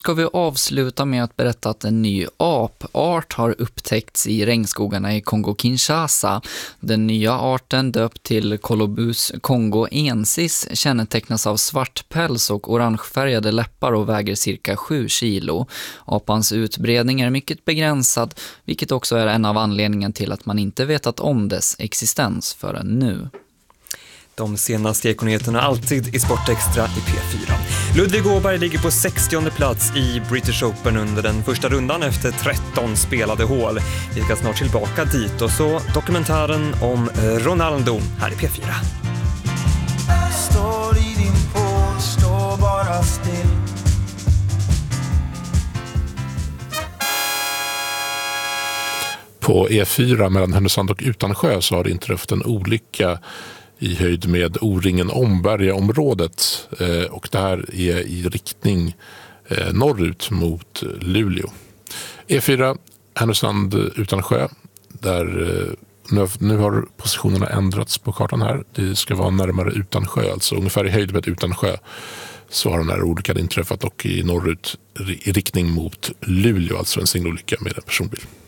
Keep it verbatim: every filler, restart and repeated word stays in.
Ska vi avsluta med att berätta att en ny apart har upptäckts i regnskogarna i Kongo-Kinshasa. Den nya arten, döpt till Colobus congoensis, kännetecknas av svart päls och orangefärgade läppar och väger cirka sju kilo. Apans utbredning är mycket begränsad, vilket också är en av anledningen till att man inte vetat om dess existens förrän nu. De senaste ekonyheterna alltid i Sportextra i P fyra. Ludvig Åberg ligger på sextionde plats i British Open under den första rundan efter tretton spelade hål. Vi ska snart tillbaka dit och så dokumentären om Ronaldo här i P fyra. Står i din pool, står bara still. På E fyra mellan Härnösand och Utansjö så har det inträffat en olycka i höjd med O-ringen-Omberga-området, eh, och det här är i riktning eh, norrut mot Luleå. E fyra, Härnösand, Utansjö, där eh, nu, nu har positionerna ändrats på kartan här. Det ska vara närmare Utansjö, alltså ungefär i höjd med Utansjö så har den här olyckan inträffat, och i norrut i riktning mot Luleå, alltså en singelolycka med en personbil.